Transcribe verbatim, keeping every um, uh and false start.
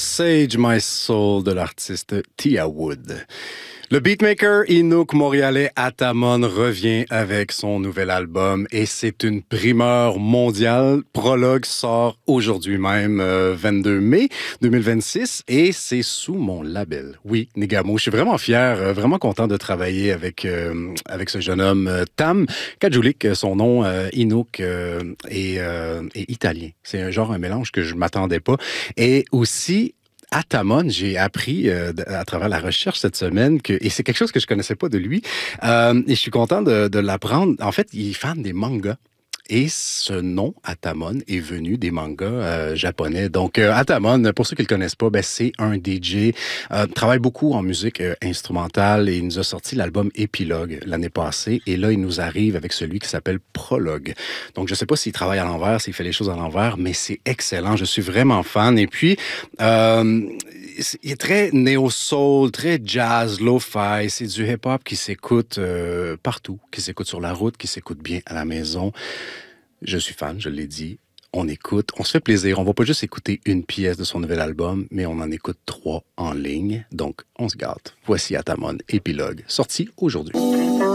Sage My Soul de l'artiste Tia Wood. Le beatmaker Inuk montréalais Atamon revient avec son nouvel album et c'est une primeur mondiale. Prologue sort aujourd'hui même, euh, vingt-deux mai deux mille vingt-six, et c'est sous mon label. Oui, Négamo. Je suis vraiment fier, euh, vraiment content de travailler avec euh, avec ce jeune homme, euh, Tam Kadjulik. Son nom, euh, Inuk, euh, est, euh, est italien. C'est un genre, un mélange que je m'attendais pas. Et aussi, Atamon, j'ai appris euh, à travers la recherche cette semaine que, et c'est quelque chose que je connaissais pas de lui, euh, et je suis content de, de l'apprendre. En fait, il est fan des mangas. Et ce nom, Atamon, est venu des mangas euh, japonais. Donc, euh, Atamon, pour ceux qui le connaissent pas, ben, c'est un D J, euh, travaille beaucoup en musique euh, instrumentale et il nous a sorti l'album Épilogue l'année passée. Et là, il nous arrive avec celui qui s'appelle Prologue. Donc, je sais pas s'il travaille à l'envers, s'il fait les choses à l'envers, mais c'est excellent. Je suis vraiment fan. Et puis, euh, il est très néo-soul, très jazz, lo-fi. C'est du hip-hop qui s'écoute euh, partout, qui s'écoute sur la route, qui s'écoute bien à la maison. Je suis fan, je l'ai dit. On écoute, on se fait plaisir. On va pas juste écouter une pièce de son nouvel album, mais on en écoute trois en ligne. Donc, on se gâte. Voici Atamon, Épilogue, sorti aujourd'hui.